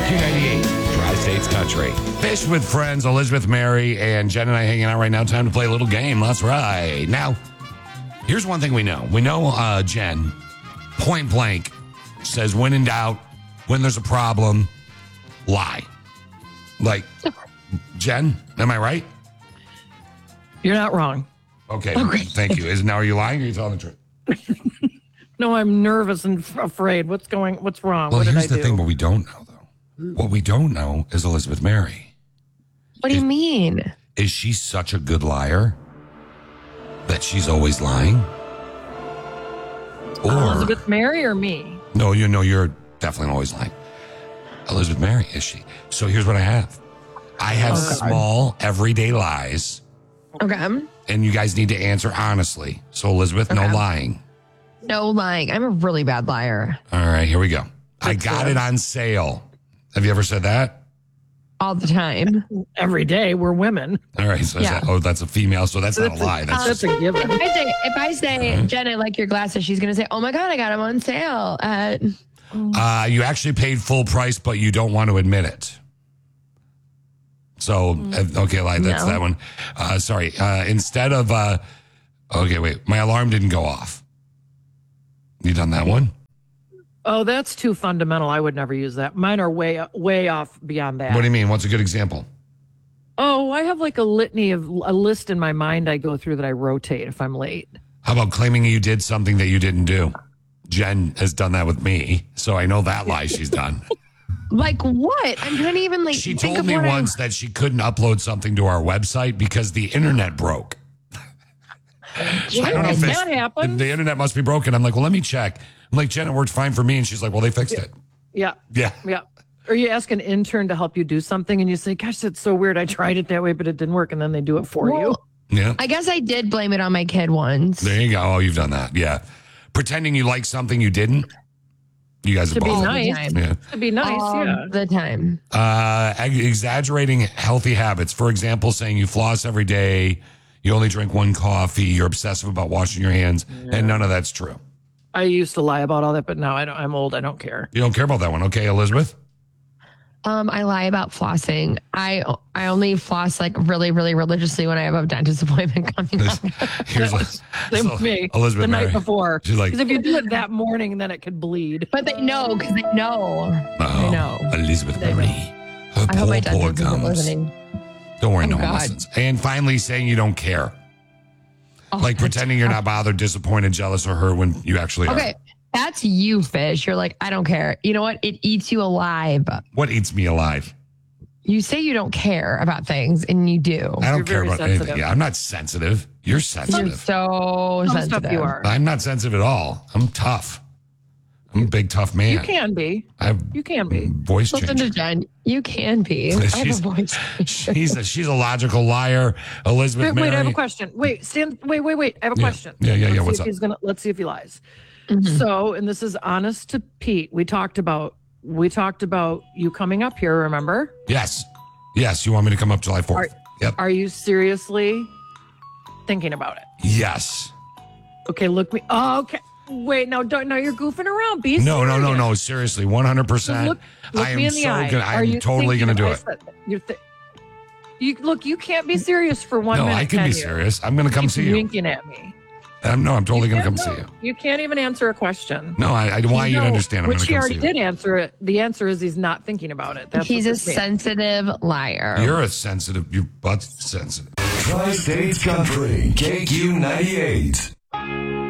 KQ98, Tri-States Country. Fish with friends, Elizabeth, Mary, and Jen and I hanging out right now. Time to play a little game. That's right. Now, here's one thing we know. We know Jen, point blank, says when in doubt, when there's a problem, lie. Like, Jen, am I right? You're not wrong. Okay. Thank you. Now, are you lying or are you telling the truth? No, I'm nervous and afraid. What's wrong? Well, What did here's I the do? thing. What we don't know, though. What we don't know is Elizabeth Mary. What do you mean? Is she such a good liar that she's always lying? Or Elizabeth Mary or me? no, you're definitely always lying. Elizabeth Mary, is she? So here's what I have. I have small, everyday lies, Okay. and you guys need to answer honestly. So Elizabeth, no Okay. lying. No lying. I'm a really bad liar All right, here we go. I got it on sale. Have you ever said that? all the time. Every day we're women. All right, so Yeah. that's a female, so that's not a lie. That's That's a given. If I say, Jen, I like your glasses, she's going to say, oh my God, I got them on sale. you actually paid full price, but you don't want to admit it. So, okay, lie, that's No. that one. Sorry. Instead of, okay, wait, my alarm didn't go off. You done that one? Oh, that's too fundamental. I would never use that. Mine are way off beyond that. What do you mean? What's a good example? Oh, I have like a list in my mind I go through that I rotate if I'm late. How about claiming you did something that you didn't do? Jen has done that with me, so I know that lie she's done. Like what? I'm trying to even like She think told of me what once that she couldn't upload something to our website because the internet broke. I don't know if that happened. the internet must be broken. I'm like, well, let me check. I'm like, Jen, it worked fine for me. And she's like, well, they fixed it. Yeah. Yeah. Yeah. Or you ask an intern to help you do something and you say, gosh, that's so weird. I tried it that way, but it didn't work. And then they do it for you. Well, Yeah. I guess I did blame it on my kid once. There you go. Oh, you've done that. Yeah. Pretending you like something you didn't. You guys To have be both. nice. Yeah. To be nice, All yeah. the time. Exaggerating healthy habits. For example, saying you floss every day, you only drink one coffee, you're obsessive about washing your hands, and none of that's true. I used to lie about all that, but now I'm old. I don't care. You don't care about that one. Okay, Elizabeth? I lie about flossing. I only floss like really, really religiously when I have a dentist appointment coming up. Here's Same with me. Elizabeth the Mary. night before. She's like, Because if you do it that morning, then it could bleed. But they know because they know. oh, I know. Elizabeth They know. Marie. Her I hope my poor dentist isn't gums. listening. Don't worry, no one God. listens. And finally, saying you don't care. Oh, Like pretending you're not bothered, disappointed, jealous, or hurt when you actually okay, that's you, Fish. You're like, I don't care. You know what? It eats you alive. are. What eats me alive? You say you don't care about things, and you do. I don't You're care very about sensitive. anything. Yeah, I'm not sensitive. You're You're sensitive. so Some sensitive. stuff you are. I'm not sensitive at all. I'm tough. I'm a big, tough man. You can be. I have You can be. voice Listen to change. Jen. You can be. I have a She's- voice. She's a logical liar. Elizabeth Wait, Mary. I have a question. Wait, Stan. Wait. I have a question. Yeah. Let's What's see if up? he's let's see if he lies. Mm-hmm. So, and this is honest to Pete. We talked about you coming up here. Remember? Yes. You want me to come up July 4th? Yep. Are you seriously thinking about it? Yes. Okay, look me. Oh, okay. Wait, no, don't. No, you're goofing around. Be No. serious. Seriously, 100%. Look I am me in the so eye. good. Are I'm you totally thinking going to do about it. You're you can't be serious for 1 No, minute. I can be you? serious. I'm going to come Keep see you. winking at me. I'm totally going to come No, see you. You can't even answer a question. No, I want you to understand. I'm going Which to he come already see you. did answer it. The answer is he's not thinking about it. That's He's what a this means. sensitive liar. You're a sensitive. Your butt's sensitive. Tri-States Country, KQ98.